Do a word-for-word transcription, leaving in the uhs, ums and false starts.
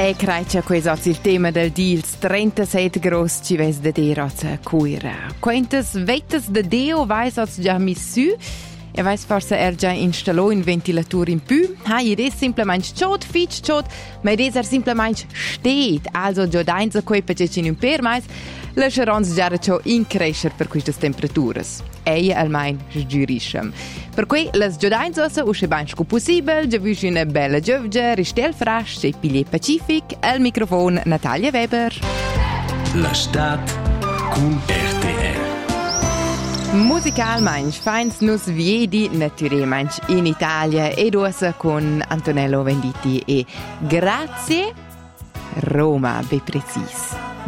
E creicia questo il tema del dils trentasette gros ci ves de de rozza cuira. Quantas vetas de deo vais oz già missu? E vais forse er già installò in ventilatur in più? Ha, id es simplement chot, fitch chot, ma id es er simplement steht. Also già dainza quei pececin un per mais, lascerons già ciò increscer per queste temperaturas. Eia almain sgiuriscem. Per cui las giudainzosa usce banco possibile, già visch una bella giovgia, ristel frasch e piglie pacific, al microfono Natalia Weber. La stat cun R T L. Musicalmein feins nus viedi naturalmein in Italia ed ossa con Antonello Venditti e grazie Roma be precis.